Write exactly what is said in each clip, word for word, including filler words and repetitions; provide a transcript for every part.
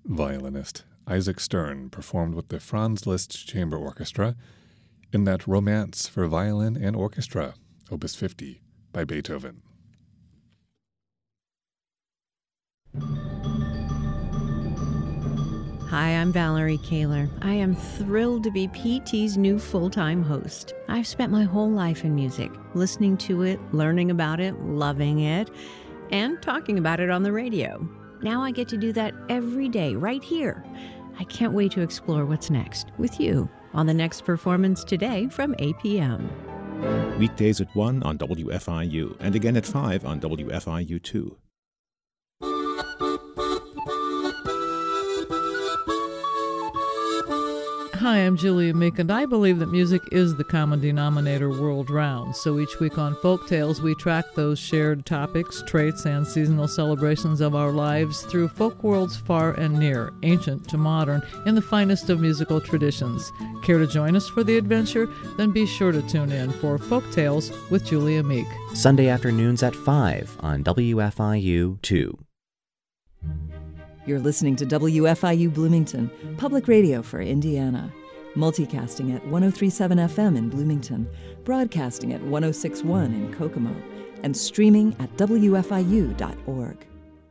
Violinist Isaac Stern performed with the Franz Liszt Chamber Orchestra in that Romance for Violin and Orchestra, Opus fifty, by Beethoven. Hi, I'm Valerie Kaler. I am thrilled to be P T's new full-time host. I've spent my whole life in music, listening to it, learning about it, loving it, and talking about it on the radio. Now I get to do that every day, right here. I can't wait to explore what's next with you on The Next Performance Today from eight p.m. Weekdays at one on W F I U and again at five on W F I U two. Hi, I'm Julia Meek, and I believe that music is the common denominator world round. So each week on Folk Tales, we track those shared topics, traits, and seasonal celebrations of our lives through folk worlds far and near, ancient to modern, in the finest of musical traditions. Care to join us for the adventure? Then be sure to tune in for Folk Tales with Julia Meek. Sunday afternoons at five on W F I U two. You're listening to W F I U Bloomington, public radio for Indiana. Multicasting at one oh three point seven F M in Bloomington, broadcasting at one oh six point one in Kokomo, and streaming at W F I U dot org.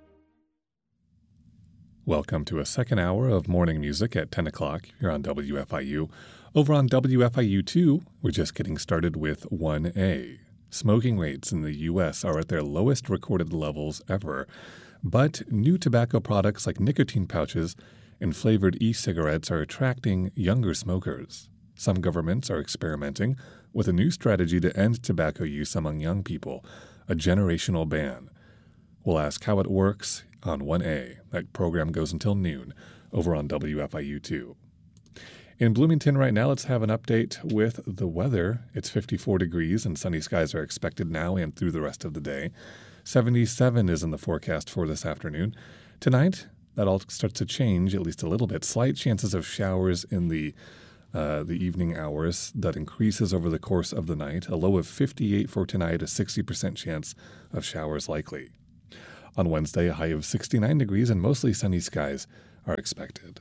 Welcome to a second hour of morning music at ten o'clock here on W F I U. Over on W F I U two, we're just getting started with one A. Smoking rates in the U S are at their lowest recorded levels ever. But new tobacco products like nicotine pouches and flavored e-cigarettes are attracting younger smokers. Some governments are experimenting with a new strategy to end tobacco use among young people, a generational ban. We'll ask how it works on one A. That program goes until noon over on W F I U two. In Bloomington right now, let's have an update with the weather. It's fifty-four degrees and sunny skies are expected now and through the rest of the day. seventy-seven is in the forecast for this afternoon. Tonight, that all starts to change, at least a little bit. Slight chances of showers in the uh, the evening hours. That increases over the course of the night. A low of fifty-eight for tonight, a sixty percent chance of showers likely. On Wednesday, a high of sixty-nine degrees and mostly sunny skies are expected.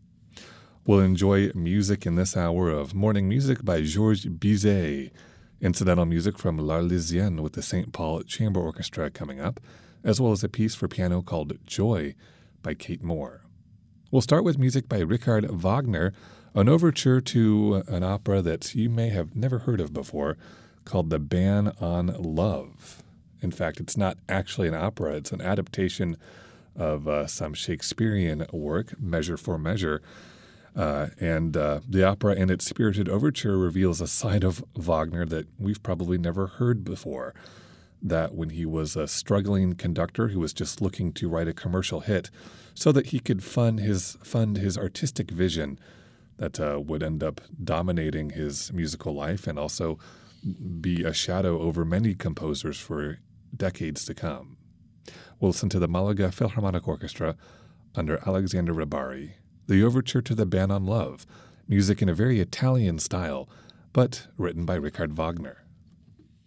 We'll enjoy music in this hour of morning music by Georges Bizet. Incidental music from L'Arlésienne with the Saint Paul Chamber Orchestra coming up, as well as a piece for piano called Joy by Kate Moore. We'll start with music by Richard Wagner, an overture to an opera that you may have never heard of before called The Ban on Love. In fact, it's not actually an opera. It's an adaptation of uh, some Shakespearean work, Measure for Measure. Uh, and uh, the opera and its spirited overture reveals a side of Wagner that we've probably never heard before. That when he was a struggling conductor who was just looking to write a commercial hit so that he could fund his fund his artistic vision that uh, would end up dominating his musical life and also be a shadow over many composers for decades to come. We'll listen to the Malaga Philharmonic Orchestra under Alexander Ribari, the overture to The Ban on Love, music in a very Italian style, but written by Richard Wagner.